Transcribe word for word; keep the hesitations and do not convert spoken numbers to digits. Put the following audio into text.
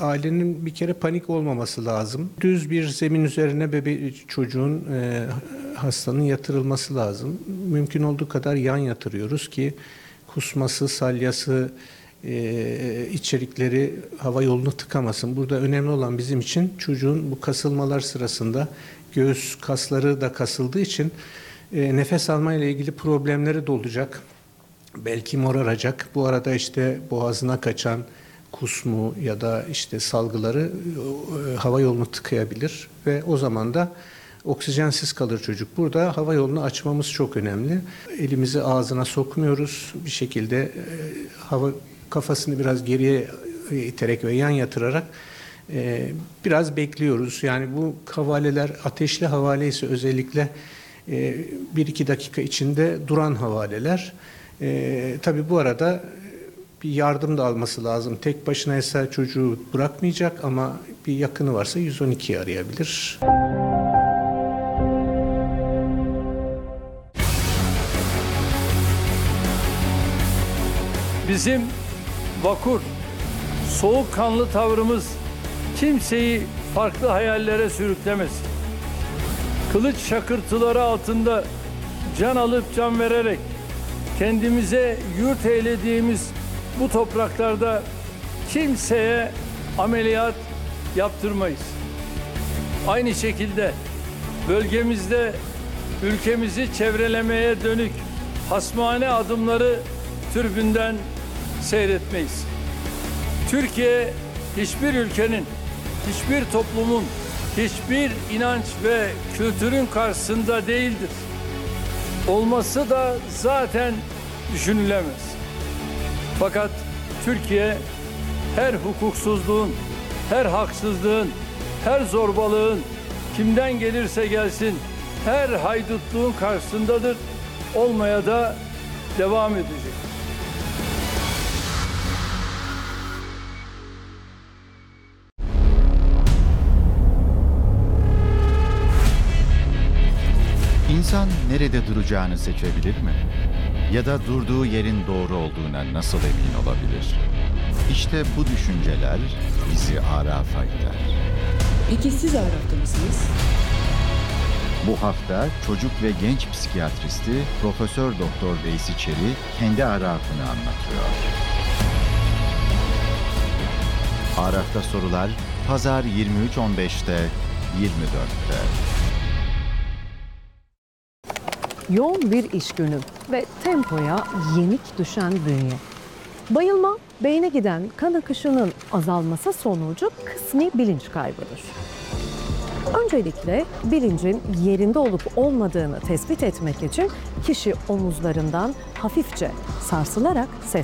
ailenin bir kere panik olmaması lazım. Düz bir zemin üzerine bebe çocuğun, e, hastanın yatırılması lazım. Mümkün olduğu kadar yan yatırıyoruz ki kusması, salyası, e, içerikleri hava yolunu tıkamasın. Burada önemli olan bizim için çocuğun bu kasılmalar sırasında göğüs kasları da kasıldığı için e, nefes alma ile ilgili problemleri de olacak. Belki moraracak. Bu arada işte boğazına kaçan kusmu ya da işte salgıları e, hava yolunu tıkayabilir ve o zaman da oksijensiz kalır çocuk. Burada hava yolunu açmamız çok önemli. Elimizi ağzına sokmuyoruz. Bir şekilde e, hava kafasını biraz geriye iterek ve yan yatırarak e, biraz bekliyoruz. Yani bu havaleler ateşli havale ise özellikle e, bir iki dakika içinde duran havaleler. E, tabii bu arada bir yardım da alması lazım. Tek başına ise çocuğu bırakmayacak ama bir yakını varsa yüz on ikiyi arayabilir. Bizim vakur, soğukkanlı tavrımız kimseyi farklı hayallere sürüklemesin. Kılıç şakırtıları altında can alıp can vererek kendimize yurt eylediğimiz bu topraklarda kimseye ameliyat yaptırmayız. Aynı şekilde bölgemizde ülkemizi çevrelemeye dönük hasmane adımları türbünden seyretmeyiz. Türkiye hiçbir ülkenin, hiçbir toplumun, hiçbir inanç ve kültürün karşısında değildir. Olması da zaten düşünülemez. Fakat Türkiye her hukuksuzluğun, her haksızlığın, her zorbalığın kimden gelirse gelsin her haydutluğun karşısındadır. Olmaya da devam edecek. İnsan nerede duracağını seçebilir mi? Ya da durduğu yerin doğru olduğuna nasıl emin olabilir? İşte bu düşünceler bizi Araf'a iter. Peki siz Araf'ta mısınız? Bu hafta çocuk ve genç psikiyatristi Profesör Doktor Veysi Çeri kendi Araf'ını anlatıyor. Araf'ta sorular Pazar yirmi üç on beşte yirmi dörtte. Yoğun bir iş günü ve tempoya yenik düşen bünye. Bayılma, beyne giden kan akışının azalması sonucu kısmi bilinç kaybıdır. Öncelikle bilincin yerinde olup olmadığını tespit etmek için kişi omuzlarından hafifçe sarsılarak ses